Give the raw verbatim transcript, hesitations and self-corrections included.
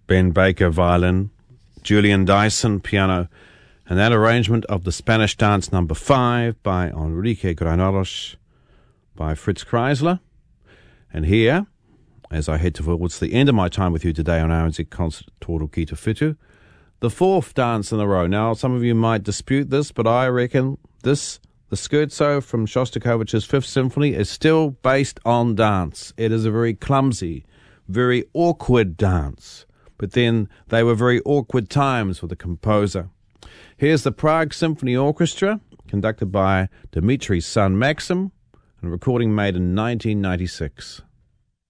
Ben Baker, violin, Julian Dyson, piano, and that arrangement of the Spanish Dance Number Five by Enrique Granados by Fritz Kreisler. And here, as I head towards the end of my time with you today on R N Z Concert Toro Ki Te Whitu, the fourth dance in a row. Now, some of you might dispute this, but I reckon this, the Scherzo from Shostakovich's Fifth Symphony, is still based on dance. It is a very clumsy, very awkward dance. But then they were very awkward times for the composer. Here's the Prague Symphony Orchestra, conducted by Dmitri's son Maxim, and a recording made in nineteen ninety-six.